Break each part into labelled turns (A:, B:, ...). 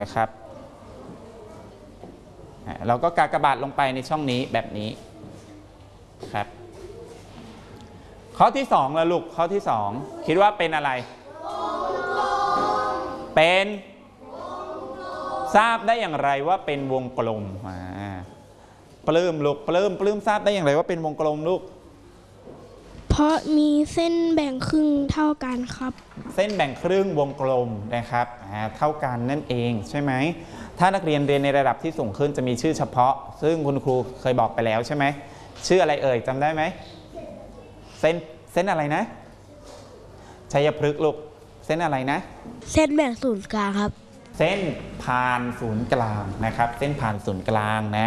A: นะครับเราก็กากบาทลงไปในช่องนี้แบบนี้ครับข้อที่2แล้วลูกข้อที่2คิดว่าเป็นอะไรเป็นทราบได้อย่างไรว่าเป็นวงกลมปลื้มลูกปลื้มทราบได้อย่างไรว่าเป็นวงกลมลูก
B: เพราะมีเส้นแบ่งครึ่งเท่ากันครับ
A: เส้นแบ่งครึ่งวงกลมนะครับเท่ากันนั่นเองใช่ไหมถ้านักเรียนเรียนในระดับที่สูงขึ้นจะมีชื่อเฉพาะซึ่งคุณครูเคยบอกไปแล้วใช่ไหมชื่ออะไรเอ่ยจำได้ไหมเส้นอะไรนะชัยพฤกษ์ลูกเส้นอะไรนะ
B: เส้นแบ่งศูนย์กลางครับ
A: เส้นผ่านศูนย์กลางนะครับเส้นผ่านศูนย์กลางนะ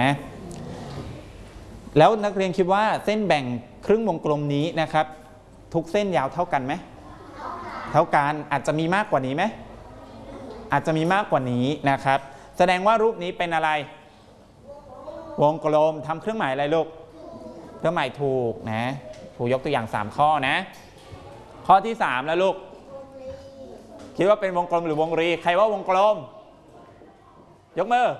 A: แล้วนักเรียนคิดว่าเส้นแบ่งครึ่งวงกลมนี้นะครับทุกเส้นยาวเท่ากันไหมเท่ากันอาจจะมีมากกว่านี้ไหมอาจจะมีมากกว่านี้นะครับแสดงว่ารูปนี้เป็นอะไรวงกลมทำเครื่องหมายอะไรลูกเครื่องหมายถูกนะครูยกตัวอย่าง3ข้อนะข้อที่3แล้วลูกคิดว่าเป็นวงกลมหรือวงรีใครว่าวงกลมยกมือ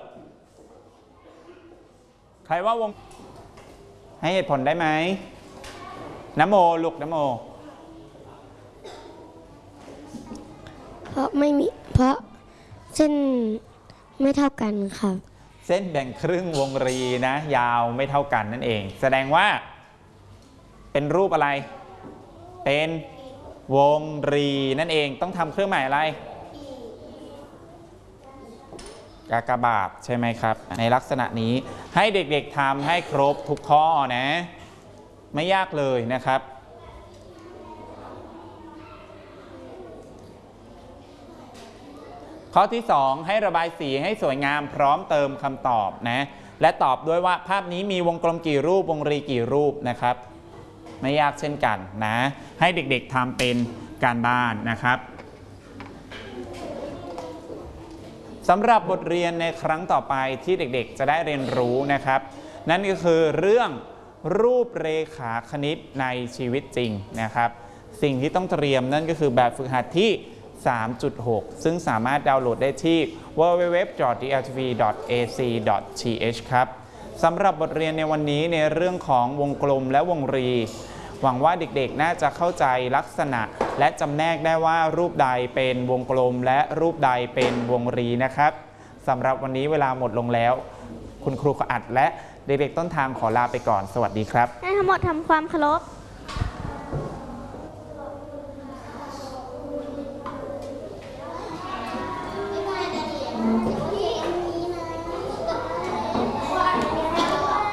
A: ใครว่าวงให้เหตุผลได้ไหมนะโมลูกนะโม
B: เพราะเส้นไม่เท่ากันครับ
A: เส้นแบ่งครึ่งวงรีนะยาวไม่เท่ากันนั่นเองแสดงว่าเป็นรูปอะไรเป็นวงรีนั่นเองต้องทำเครื่องหมายอะไรกากบาทใช่ไหมครับในลักษณะนี้ให้เด็กๆทำให้ครบทุกข้อนะไม่ยากเลยนะครับข้อที่2ให้ระบายสีให้สวยงามพร้อมเติมคำตอบนะและตอบด้วยว่าภาพนี้มีวงกลมกี่รูปวงรีกี่รูปนะครับไม่ยากเช่นกันนะให้เด็กๆทำเป็นการบ้านนะครับสำหรับบทเรียนในครั้งต่อไปที่เด็กๆจะได้เรียนรู้นะครับนั่นก็คือเรื่องรูปเรขาคณิตในชีวิตจริงนะครับสิ่งที่ต้องเตรียมนั่นก็คือแบบฝึกหัดที่ 3.6 ซึ่งสามารถดาวน์โหลดได้ที่ www.dltv.ac.th ครับสำหรับบทเรียนในวันนี้ในเรื่องของวงกลมและวงรีหวังว่าเด็กๆน่าจะเข้าใจลักษณะและจำแนกได้ว่ารูปใดเป็นวงกลมและรูปใดเป็นวงรีนะครับสำหรับวันนี้เวลาหมดลงแล้วคุณครูขอัดและเด็กๆต้นทางขอลาไปก่อนสวัสดีครับ
B: ให้ทั้งหมดทำความเคารพ